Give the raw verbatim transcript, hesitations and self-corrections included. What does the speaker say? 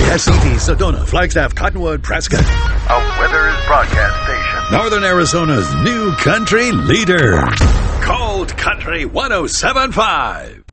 S C T, Sedona, Flagstaff, Cottonwood, Prescott. A Withers broadcast station. Northern Arizona's new country leader. Cold Country one oh seven point five.